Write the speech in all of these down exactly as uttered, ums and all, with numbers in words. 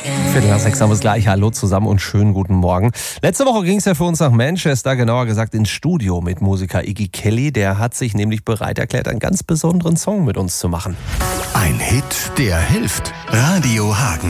Viertel nach sechs haben wir es gleich. Hallo zusammen und schönen guten Morgen. Letzte Woche ging es ja für uns nach Manchester, genauer gesagt ins Studio mit Musiker Iggy Kelly. Der hat sich nämlich bereit erklärt, einen ganz besonderen Song mit uns zu machen. Ein Hit, der hilft. Radio Hagen.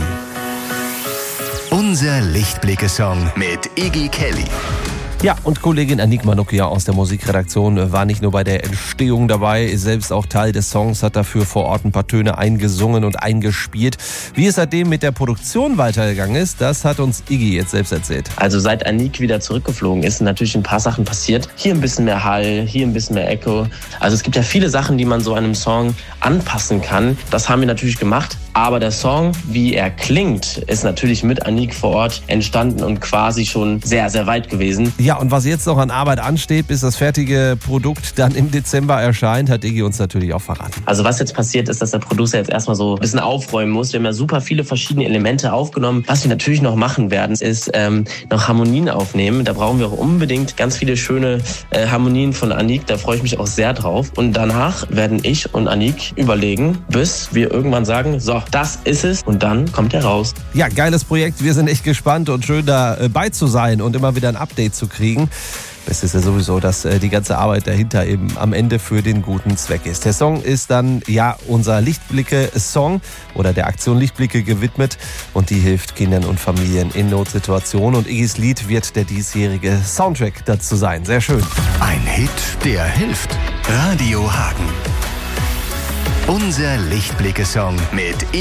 Unser Lichtblicke-Song mit Iggy Kelly. Ja, und Kollegin Anik Manukia aus der Musikredaktion war nicht nur bei der Entstehung dabei, ist selbst auch Teil des Songs, hat dafür vor Ort ein paar Töne eingesungen und eingespielt. Wie es seitdem mit der Produktion weitergegangen ist, das hat uns Iggy jetzt selbst erzählt. Also seit Anik wieder zurückgeflogen ist, sind natürlich ein paar Sachen passiert. Hier ein bisschen mehr Hall, hier ein bisschen mehr Echo. Also es gibt ja viele Sachen, die man so einem Song anpassen kann. Das haben wir natürlich gemacht. Aber der Song, wie er klingt, ist natürlich mit Anik vor Ort entstanden und quasi schon sehr, sehr weit gewesen. Ja, und was jetzt noch an Arbeit ansteht, bis das fertige Produkt dann im Dezember erscheint, hat Iggy uns natürlich auch verraten. Also was jetzt passiert ist, dass der Producer jetzt erstmal so ein bisschen aufräumen muss. Wir haben ja super viele verschiedene Elemente aufgenommen. Was wir natürlich noch machen werden, ist ähm, noch Harmonien aufnehmen. Da brauchen wir auch unbedingt ganz viele schöne äh, Harmonien von Anik. Da freue ich mich auch sehr drauf. Und danach werden ich und Anik überlegen, bis wir irgendwann sagen, so, das ist es. Und dann kommt er raus. Ja, geiles Projekt. Wir sind echt gespannt und schön dabei zu sein und immer wieder ein Update zu kriegen. Es ist ja sowieso, dass äh, die ganze Arbeit dahinter eben am Ende für den guten Zweck ist. Der Song ist dann ja unser Lichtblicke-Song oder der Aktion Lichtblicke gewidmet und die hilft Kindern und Familien in Notsituationen. Und Iggys Lied wird der diesjährige Soundtrack dazu sein. Sehr schön. Ein Hit, der hilft. Radio Hagen. Unser Lichtblicke-Song mit